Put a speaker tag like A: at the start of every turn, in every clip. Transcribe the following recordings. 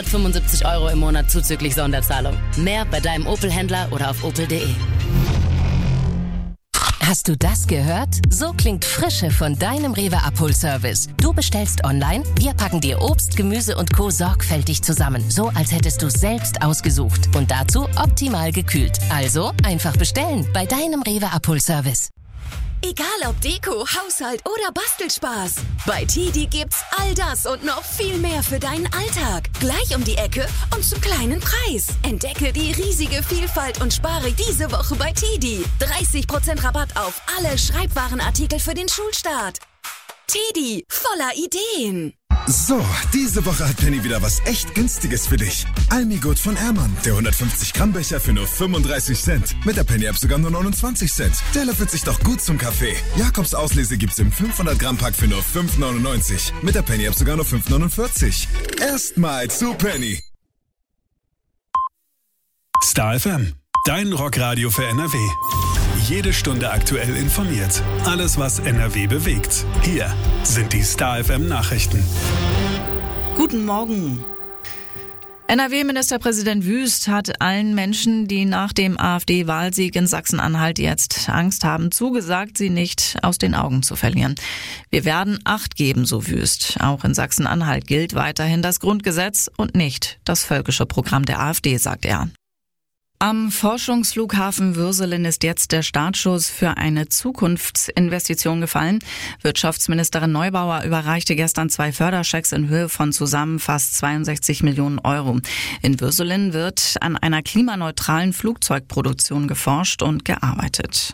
A: 75 € im Monat zuzüglich Sonderzahlung. Mehr bei deinem Opel-Händler oder auf opel.de.
B: Hast du das gehört? So klingt Frische von deinem Rewe-Abholservice. Du bestellst online, wir packen dir Obst, Gemüse und Co. sorgfältig zusammen. So, als hättest du es selbst ausgesucht. Und dazu optimal gekühlt. Also einfach bestellen bei deinem Rewe-Abholservice.
C: Egal ob Deko, Haushalt oder Bastelspaß. Bei TiDi gibt's all das und noch viel mehr für deinen Alltag. Gleich um die Ecke und zum kleinen Preis. Entdecke die riesige Vielfalt und spare diese Woche bei TiDi. 30% Rabatt auf alle Schreibwarenartikel für den Schulstart. TiDi, voller Ideen.
D: So, diese Woche hat Penny wieder was echt Günstiges für dich. Almigut von Ehrmann, der 150-Gramm-Becher für nur 35 Cent. Mit der Penny-App sogar nur 29 Cent. Der löffelt sich doch gut zum Kaffee. Jakobs Auslese gibt's im 500-Gramm-Pack für nur 5,99. Mit der Penny-App sogar nur 5,49. Erstmal zu Penny.
E: Star FM, dein Rockradio für NRW. Jede Stunde aktuell informiert. Alles, was NRW bewegt. Hier sind die Star FM Nachrichten.
F: Guten Morgen. NRW-Ministerpräsident Wüst hat allen Menschen, die nach dem AfD-Wahlsieg in Sachsen-Anhalt jetzt Angst haben, zugesagt, sie nicht aus den Augen zu verlieren. Wir werden Acht geben, so Wüst. Auch in Sachsen-Anhalt gilt weiterhin das Grundgesetz und nicht das völkische Programm der AfD, sagt er. Am Forschungsflughafen Würselen ist jetzt der Startschuss für eine Zukunftsinvestition gefallen. Wirtschaftsministerin Neubauer überreichte gestern 2 Förderschecks in Höhe von zusammen fast 62 Millionen Euro. In Würselen wird an einer klimaneutralen Flugzeugproduktion geforscht und gearbeitet.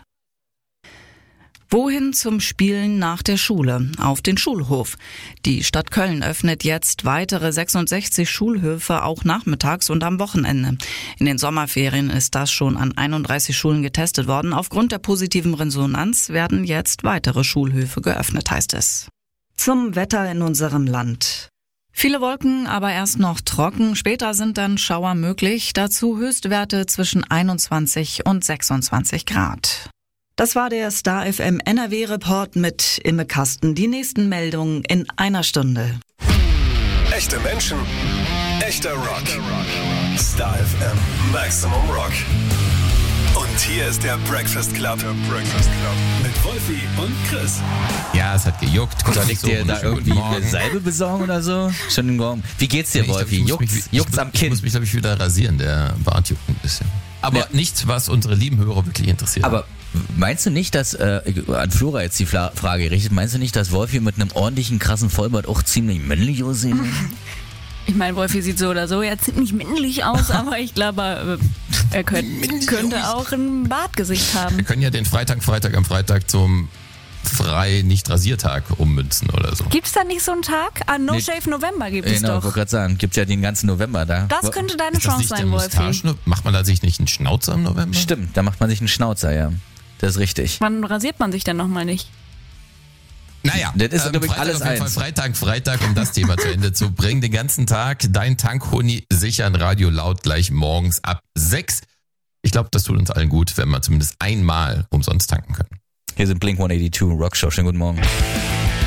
F: Wohin zum Spielen nach der Schule? Auf den Schulhof. Die Stadt Köln öffnet jetzt weitere 66 Schulhöfe, auch nachmittags und am Wochenende. In den Sommerferien ist das schon an 31 Schulen getestet worden. Aufgrund der positiven Resonanz werden jetzt weitere Schulhöfe geöffnet, heißt es. Zum Wetter in unserem Land. Viele Wolken, aber erst noch trocken. Später sind dann Schauer möglich. Dazu Höchstwerte zwischen 21 und 26 Grad. Das war der Star FM NRW-Report mit Imme Kasten. Die nächsten Meldungen in einer Stunde.
E: Echte Menschen, echter Rock. Star FM Maximum Rock. Und hier ist der Breakfast Club. Mit Wolfi und Chris.
G: Ja, es hat gejuckt.
H: Soll ich dir da irgendwie eine Salbe besorgen oder so? Schönen Morgen. Wie geht's dir, Wolfi? Juckt's am Kinn?
G: Ich muss mich, glaube ich, wieder rasieren. Der Bart juckt ein bisschen. Aber nichts, was unsere lieben Hörer wirklich interessiert.
H: Aber meinst du nicht, dass, an Flora jetzt die Frage gerichtet, meinst du nicht, dass Wolfi mit einem ordentlichen, krassen Vollbart auch ziemlich männlich aussehen würde?
I: Ich meine, Wolfi sieht so oder so jetzt ziemlich männlich aus, aber ich glaube, er könnte auch ein Bartgesicht haben.
G: Wir können ja den Freitag am Freitag zum Frei-Nicht-Rasiertag ummünzen oder so.
I: Gibt's da nicht so einen Tag? No Shave November gibt es
H: doch. Ich wollte gerade sagen, gibt's ja den ganzen November da.
I: Das könnte deine Chance sein, Wolfi.
G: Macht man da sich nicht einen Schnauzer im November?
H: Stimmt, da macht man sich einen Schnauzer, ja. Das ist richtig.
I: Wann rasiert man sich denn nochmal nicht?
G: Naja,
H: das ist glaube ich alles
G: auf jeden
H: eins.
G: Fall Freitag, um das Thema zu Ende zu bringen. Den ganzen Tag dein Tankhoni sichern, Radio laut, gleich morgens ab 6. Ich glaube, das tut uns allen gut, wenn wir zumindest einmal umsonst tanken können.
H: Hier sind Blink-182 Rockshow. Schönen guten Morgen.